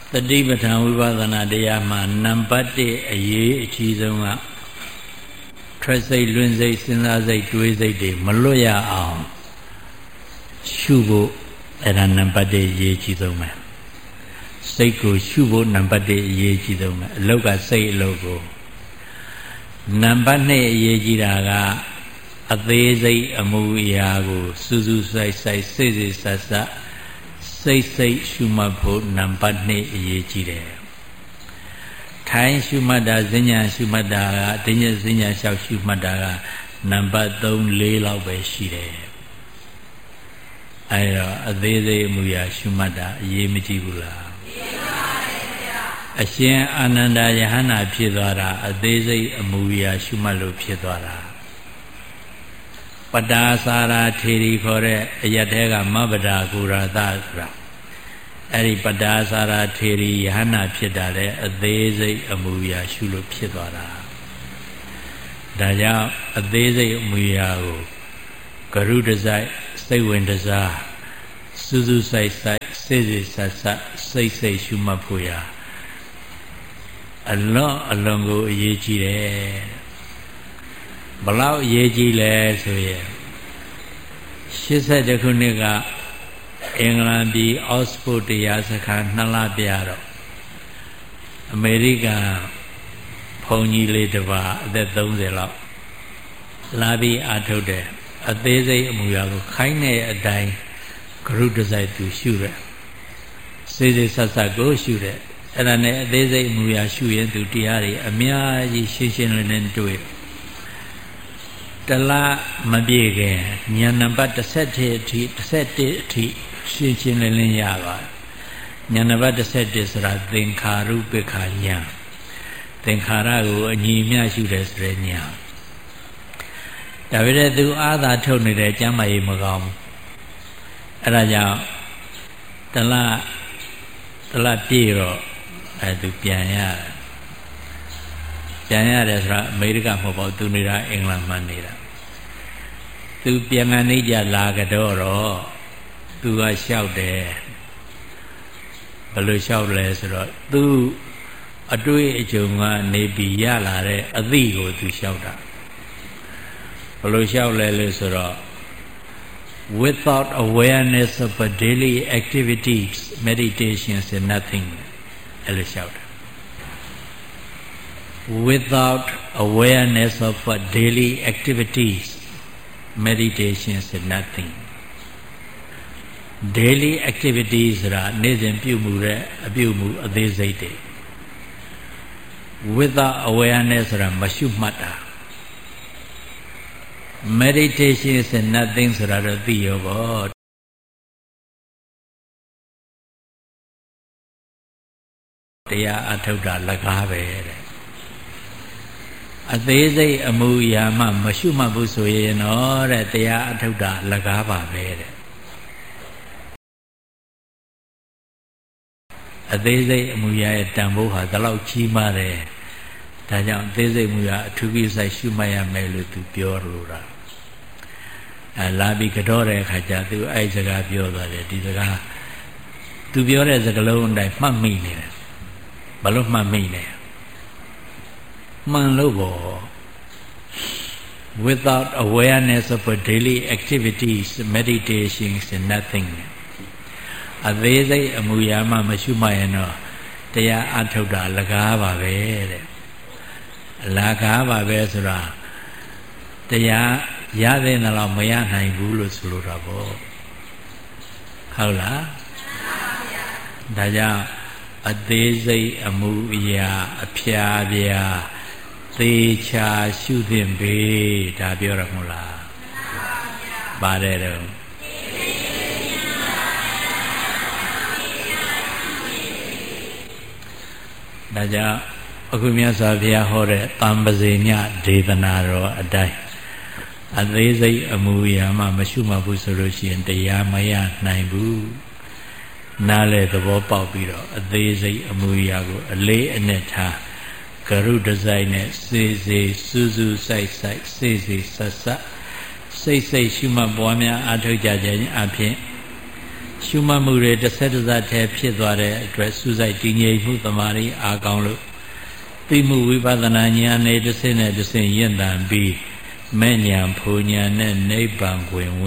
တတိပဋ္ဌာန်ဝိပဿနာတရားမှာနံပါတ်1အရေးအကြီးဆုံးကထွက်စိတ်လွင်စိတ်စဉ်းစားစိတ်တွေးစိတ်တွေမလွတ်ရအောင်ရှုဖို့အဲ့ဒါနံပါတ်1အရေးအကြီးဆုံးပဲစိတ်ကိုရှုဖို့နံပါတ်1အရေးကြီးဆုံးပဲအလုတ်ကစိတ်အလုတ်ကိုနံပါတ်2အရေးကြီးတာကအသေးစိတ်အမှုအရာကိုစူးစူးဆိုင်ဆိုင်စိတ်စိတ်ဆက်ဆက်စိတ်စိတ်ရှုမှတ်ဖို့နံပါတ်2အရေးကြီးတယ်ထိုင်ရှုမှတ်တာဈဉ္ညာရှုမှတ်တာကဒိဉ္ဈဉ္ညာလျှောက်ရှုမှတ်တာကနံပါတ်3 4လောက်ပဲရှိတယ်အဲ့တော့အသေးစိတ်အမှုအရာရှုမှတ်တာအရေးမကြီးဘူးလားအရှင်အာနန္ဒာယဟန္တာဖြစ်သွားတာအသေးစိတ်အမူအရာရှုမှတ်လို့ဖြစ်သွားတာပတာစာရာထေရီခေါ်တဲ့အယတ်တဲကမဗဒာဂုရသဆိုတာအဲ့ဒီပတာစာရာထေရီယဟန္တာဖြစ်တာလေအသေးစိတ်အမူအရာရှုလို့ဖြစ်သွားတာဒါကြောင့်အသေးစိတ်အမူအရာကိုဂရုတစိုက်စိတ်ဝင်တစားစူးစူးဆိုင်ဆိုင်စိတ်စိတ်ဆက်ဆက်စိတ်စိတ်ရှုမှတ်ဖို့ရာအလွန်ကိုအရေးကြီးတယ်ဘလောက်အရေးကြီးလဲဆိုရင်82ခုနှစ်ကအင်္ဂလန်ပြည်အော့စ်ဖို့တရားစခန်း2လပြတော့အမေရိကန်ဘုန်းကြီးလေးတစ်ပါးအသက်30လောက်လာပြီးအားထုတ်တယ်အသေးစိတ်အမူအရာကိုခိုင်းတဲ့အတိုင်းဂရုတစိုက်သူရှုတယ်စိတ်စိတ်ဆက်ဆက်ကိုရှုတယ်အဲ့ဒါနဲ့အသေးစိတ်အမူအရာရှုရင်သူတရားတွေအများကြီးရှင်းရှင်းလင်းလင်းတွေ့တလားမပြည့်ခင်ဉာဏ်နံပါတ်17အထိရှင်းရှင်းလင်းလင်းရပါတယ်ဉာဏ်နံပါတ်17ဆိုတာသင်္ခါရုပ္ပခာဉာဏ်သင်္ခါရကိုအညီမျှရှုတယ်ဆိုတဲ့ဉာဏ်ဒါပေမဲ့သူအာသာထုတ်နေတဲ့ကျမ်းမာရေးမကောင်းဘူးအဲ့ဒါကြောင့်တလားပြည့်တော့သူပြန်ရတယ်ဆိုတာအမေရိကမဟုတ်ပါဘူးသူနေတာအင်္ဂလန်မှာနေတာသူပြန်ကနေကြလာကြတော့သူကလျှောက်တယ်ဘယ်လိုလျှောက်လဲဆိုတော့သူအတွေ့အကြုံကနေပြီးရလာတဲ့အသည့်ကိုသူလျှောက်တာဘယ်လိုလျှောက်လဲလို့ဆိုတော့ without awareness of a daily activities meditation is nothing အဲ့လိုလျှောက်တာwithout awareness of daily activities meditation is nothing daily activities ဆိုတာနေ့စဉ်ပြုမှုတဲ့အပြုမှုအသေးစိတ်တွေ without awareness ဆိုတာမရှုမှတ်တာ meditation is nothing ဆိုတာတော့သိရောပေါ့တရားအထုတ်တာလကားပဲတဲ့အသေးစိတ်အမူအရာမှမရှုမှတ်ဘူးဆိုရင်တော့တဲ့တရားအထုတ်တာလကားပါပဲတဲ့အသေးစိတ်အမူအရာရဲ့တန်ဖိုးဟာဒီလောက်ကြီးမားတယ်ဒါကြောင့်အသေးစိတ်အမူအရာအထူးကိစ္စရှုမှတ်ရမယ်လို့သူပြောလို့တာလာပြီးကြောတဲ့အခါကျသူအဲ့စကားပြောသွားတယ်ဒီစကားသူပြောတဲ့စကားလုံးအတိုင်းမှတ်မိနေတယ်ဘာလို့မှတ်မိလဲမှန်လို့ပေါ့ without awareness of daily activities meditation is nothing အသေးစိတ်အမူအရာမှမရှုမှတ်ရင်တော့တရားအထုတ်တာလကားပါပဲတဲ့လကားပါပဲဆိုတာတရားရတဲ့နှလောက်မရနိုင်ဘူးလို့ဆိုလိုတာပေါ့ဟုတ်လားဒါကြောင့်အသေးစိတ်အမူအရာအဖျားပြားသေချာရှုသင့်ပေဒါပြောရမို့လားပါတယ်တော့ဒါကြောင့်အခုမြတ်စွာဘုရားဟောတဲ့တံပဇေညဒေသနာတော်အတိုင်းအသေးစိတ်အမူအရာမှမရှုမှတ်ဘူးဆိုလို့ရှိရင်တရားမရနိုင်ဘူးနားလေသဘောပေါက်ပြီးတော့အသေးစိတ်အမူအရာကိုအလေးအနက်ထားဂရုတစိုက်နဲ့စေစေစူးစူးစိုက်စိုက်စေစေဆက်ဆက်စိတ်စိတ်ရှုမှတ်ပွားများအားထုတ်ကြခြင်းအပြင်ရှုမှတ်မှုတွေတစ်ဆက်တစ်စပ်ထဲဖြစ်သွားတဲ့အတွက်စူးစိုက်တည်ငြိမ်မှုသမာဓိအားကောင်းလို့သိမှုဝိပဿနာဉာဏ်နဲ့တစ်ဆင့်နဲ့တစ်ဆင့်ရင့်တန်ပြီးမဲ့ဉာဏ်ဖူဉာဏ်နဲ့နိဗ္ဗာန်ကို